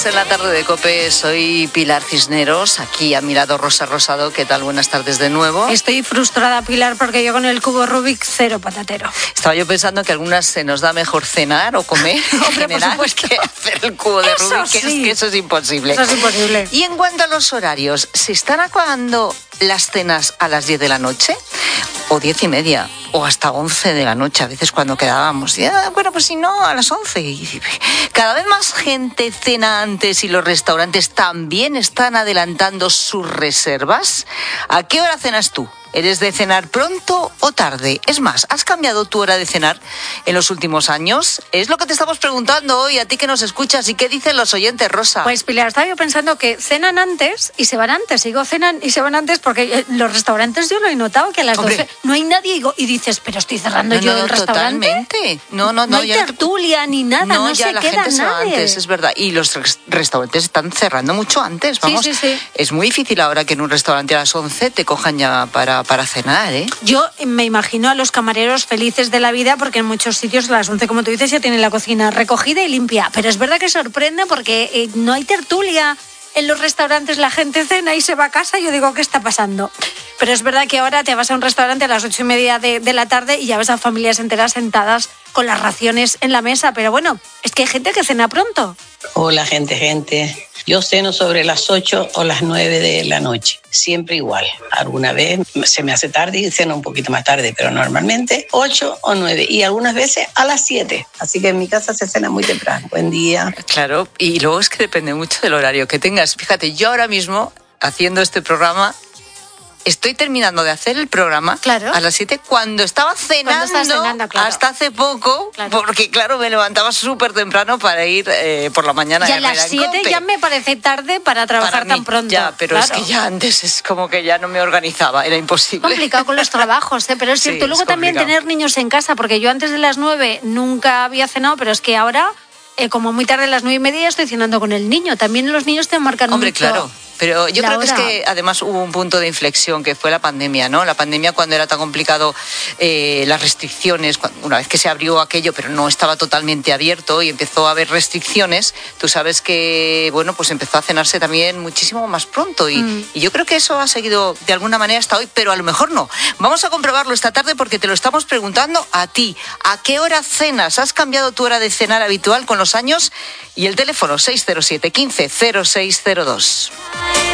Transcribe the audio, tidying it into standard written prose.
en la tarde de COPE. Soy Pilar Cisneros, aquí a mi lado Rosa Rosado. ¿Qué tal? Buenas tardes de nuevo. Estoy frustrada, Pilar, porque yo con el cubo Rubik cero patatero. Estaba yo pensando que a algunas se nos da mejor cenar o comer Hombre, por supuesto, que hacer el cubo de eso Rubik, sí. que eso es imposible. Eso es imposible. Y en cuanto a los horarios, ¿se están acabando las cenas a las 10 de la noche? O 10:30, o hasta 11 de la noche, a veces cuando quedábamos. Ya, bueno, pues si no, a las 11. Y cada vez más gente cena antes y los restaurantes también están adelantando sus reservas. ¿A qué hora cenas tú? ¿Eres de cenar pronto o tarde? Es más, ¿has cambiado tu hora de cenar en los últimos años? Es lo que te estamos preguntando hoy, a ti que nos escuchas. ¿Y qué dicen los oyentes, Rosa? Pues, Pilar, estaba yo pensando que cenan antes y se van antes. Digo, cenan y se van antes porque los restaurantes yo lo he notado que a las 12 no hay nadie y dices, pero estoy cerrando yo el restaurante. Totalmente. No hay tertulia ni nada, no ya se la queda gente se va nadie. antes, es verdad. Y los restaurantes están cerrando mucho antes. Vamos, Sí. Es muy difícil ahora que en un restaurante a las 11 te cojan ya para cenar, ¿eh? Yo me imagino a los camareros felices de la vida porque en muchos sitios a las 11, como tú dices, ya tienen la cocina recogida y limpia. Pero es verdad que sorprende porque no hay tertulia. En los restaurantes la gente cena y se va a casa. Yo digo, ¿qué está pasando? Pero es verdad que ahora te vas a un restaurante a las 8:30 de la tarde y ya ves a familias enteras sentadas con las raciones en la mesa. Pero bueno, es que hay gente que cena pronto. Hola, gente. Yo ceno sobre las 8 o las 9 de la noche. Siempre igual. Alguna vez se me hace tarde y ceno un poquito más tarde, pero normalmente 8 o 9 y algunas veces a las 7. Así que en mi casa se cena muy temprano. Buen día. Claro, y luego es que depende mucho del horario que tengas. Fíjate, yo ahora mismo, haciendo este programa, estoy terminando de hacer el programa a las 7 cuando estaba cenando, claro. Hasta hace poco, porque claro, me levantaba súper temprano para ir por la mañana. Y a las 7 ya me parece tarde para trabajar tan pronto. Ya, pero es que ya antes es como que ya no me organizaba, era imposible. Complicado con los trabajos, pero es cierto. Luego también tener niños en casa, porque yo antes de las 9 nunca había cenado, pero es que ahora, como muy tarde a las 9:30 estoy cenando con el niño. También los niños te marcan mucho. Hombre, claro. Pero yo creo que es que además hubo un punto de inflexión que fue la pandemia, ¿no? La pandemia, cuando era tan complicado las restricciones, una vez que se abrió aquello, pero no estaba totalmente abierto y empezó a haber restricciones, tú sabes que, bueno, pues empezó a cenarse también muchísimo más pronto y yo creo que eso ha seguido de alguna manera hasta hoy, pero a lo mejor no. Vamos a comprobarlo esta tarde porque te lo estamos preguntando a ti. ¿A qué hora cenas? ¿Has cambiado tu hora de cenar habitual con los años? Y el teléfono 607 15 0602.